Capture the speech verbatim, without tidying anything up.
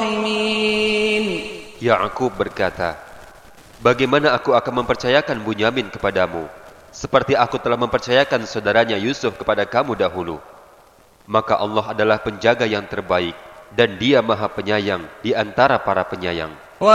الظالمين. Ya'qub berkata, bagaimana aku akan mempercayakan Bunyamin kepadamu, seperti aku telah mempercayakan saudaranya Yusuf kepada kamu dahulu. Maka Allah adalah penjaga yang terbaik, dan Dia Maha Penyayang di antara para penyayang.